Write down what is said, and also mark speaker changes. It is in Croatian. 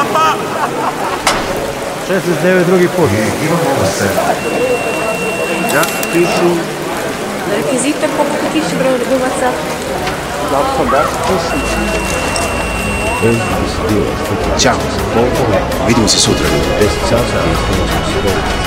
Speaker 1: 69 drugi put. Ja, pišu.
Speaker 2: Rekvizitor koliko piše broj glumaca?
Speaker 3: Ćao, vidimo se sutra. 10 časa.